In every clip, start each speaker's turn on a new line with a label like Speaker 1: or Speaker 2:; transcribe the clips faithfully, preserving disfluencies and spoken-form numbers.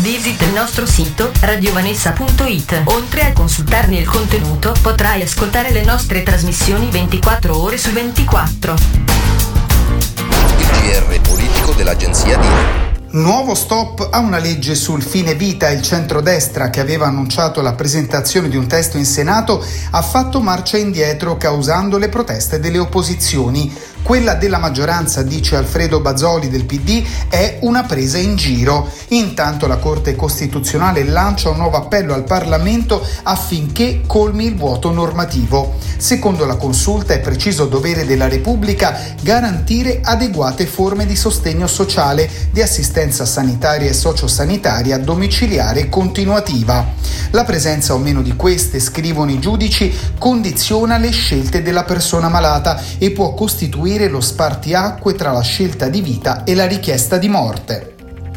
Speaker 1: Visita il nostro sito radiovanessa punto it. Oltre a consultarne il contenuto, potrai ascoltare le nostre trasmissioni ventiquattro ore su ventiquattro.
Speaker 2: Il G R politico dell'agenzia Dini.
Speaker 3: Nuovo stop a una legge sul fine vita. Il centrodestra, che aveva annunciato la presentazione di un testo in Senato, ha fatto marcia indietro causando le proteste delle opposizioni. Quella della maggioranza, dice Alfredo Bazoli del P D, è una presa in giro. Intanto la Corte Costituzionale lancia un nuovo appello al Parlamento affinché colmi il vuoto normativo. Secondo la consulta è preciso dovere della Repubblica garantire adeguate forme di sostegno sociale, di assistenza sanitaria e sociosanitaria domiciliare e continuativa. La presenza o meno di queste, scrivono i giudici, condiziona le scelte della persona malata e può costituire lo spartiacque tra la scelta di vita e la richiesta di morte.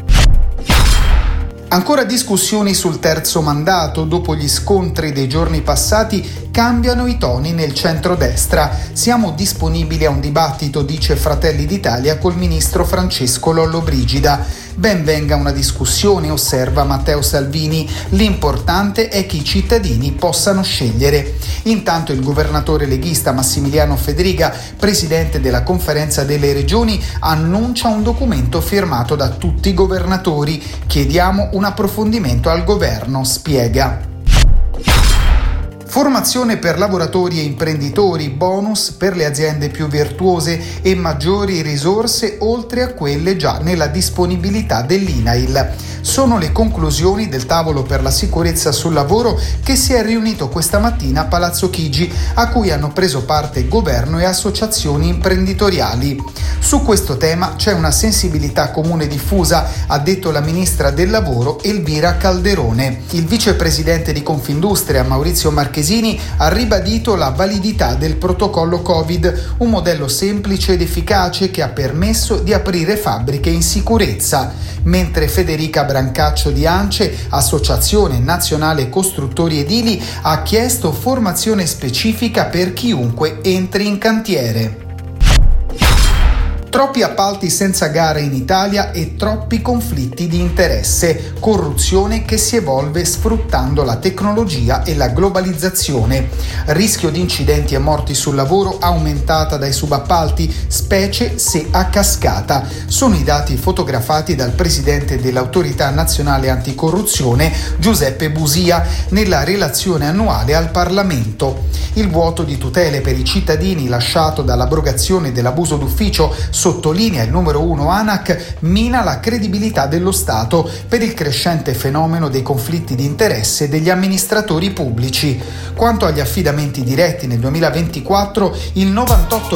Speaker 3: Ancora discussioni sul terzo mandato. Dopo gli scontri dei giorni passati cambiano i toni nel centrodestra. Siamo disponibili a un dibattito, dice Fratelli d'Italia col ministro Francesco Lollobrigida. Ben venga una discussione, osserva Matteo Salvini. L'importante è che i cittadini possano scegliere. Intanto il governatore leghista Massimiliano Fedriga, presidente della Conferenza delle Regioni, annuncia un documento firmato da tutti i governatori. Chiediamo un approfondimento al governo, spiega. Formazione per lavoratori e imprenditori, bonus per le aziende più virtuose e maggiori risorse oltre a quelle già nella disponibilità dell'I N A I L. Sono le conclusioni del tavolo per la sicurezza sul lavoro che si è riunito questa mattina a Palazzo Chigi, a cui hanno preso parte governo e associazioni imprenditoriali. Su questo tema c'è una sensibilità comune diffusa, ha detto la ministra del lavoro Elvira Calderone. Il vicepresidente di Confindustria Maurizio Marchesini ha ribadito la validità del protocollo Covid, un modello semplice ed efficace che ha permesso di aprire fabbriche in sicurezza, mentre Federica Brancaccio di ANCE, Associazione Nazionale Costruttori Edili, ha chiesto formazione specifica per chiunque entri in cantiere. Troppi appalti senza gara in Italia e troppi conflitti di interesse, corruzione che si evolve sfruttando la tecnologia e la globalizzazione, rischio di incidenti e morti sul lavoro aumentata dai subappalti, specie se a cascata. Sono i dati fotografati dal presidente dell'Autorità Nazionale Anticorruzione, Giuseppe Busia, nella relazione annuale al Parlamento. Il vuoto di tutele per i cittadini lasciato dall'abrogazione dell'abuso d'ufficio, sottolinea il numero uno ANAC, mina la credibilità dello Stato per il crescente fenomeno dei conflitti di interesse degli amministratori pubblici. Quanto agli affidamenti diretti nel duemilaventiquattro, il novantotto